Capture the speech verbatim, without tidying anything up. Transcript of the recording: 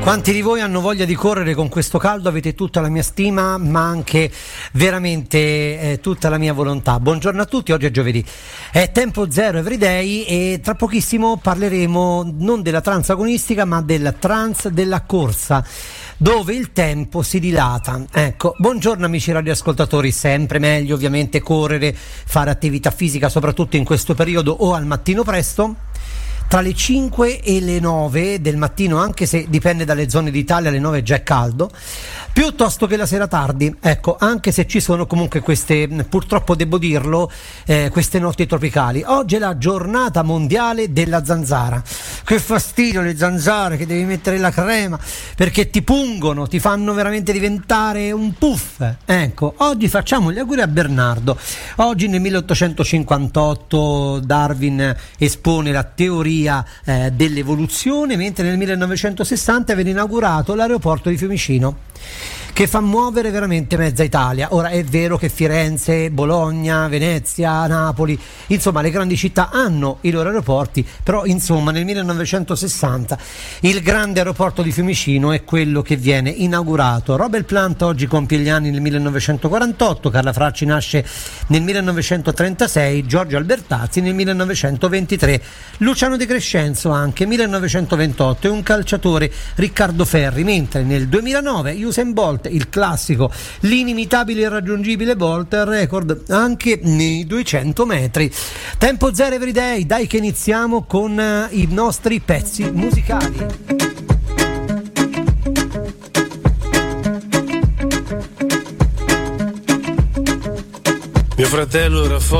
Quanti di voi hanno voglia di correre con questo caldo? Avete tutta la mia stima, ma anche veramente eh, tutta la mia volontà. Buongiorno a tutti, oggi è giovedì, è Tempo Zero Everyday e tra pochissimo parleremo non della trance agonistica ma della trance della corsa, dove il tempo si dilata. Ecco, buongiorno amici radioascoltatori, sempre meglio ovviamente correre, fare attività fisica soprattutto in questo periodo o al mattino presto. Tra le cinque e le nove del mattino, anche se dipende dalle zone d'Italia, alle nove già è caldo, piuttosto che la sera tardi, ecco, anche se ci sono comunque queste, purtroppo devo dirlo, eh, queste notti tropicali. Oggi è la giornata mondiale della zanzara. Che fastidio le zanzare, che devi mettere la crema perché ti pungono, ti fanno veramente diventare un puff. Ecco, oggi facciamo gli auguri a Bernardo. Oggi nel milleottocentocinquantotto Darwin espone la teoria eh, dell'evoluzione, mentre nel millenovecentosessanta viene inaugurato l'aeroporto di Fiumicino, che fa muovere veramente mezza Italia. Ora è vero che Firenze, Bologna, Venezia, Napoli, insomma le grandi città hanno i loro aeroporti, però insomma nel millenovecentosessanta il grande aeroporto di Fiumicino è quello che viene inaugurato. Robert Plant oggi compie gli anni nel millenovecentoquarantotto, Carla Fracci nasce nel millenovecentotrentasei, Giorgio Albertazzi nel millenovecentoventitré, Luciano De Crescenzo anche millenovecentoventotto e un calciatore, Riccardo Ferri, mentre nel duemilanove Usain Bolt, il classico, l'inimitabile e irraggiungibile Bolt, record anche nei duecento metri. Tempo Zero Everyday, dai che iniziamo con uh, i nostri pezzi musicali. Mio fratello era forte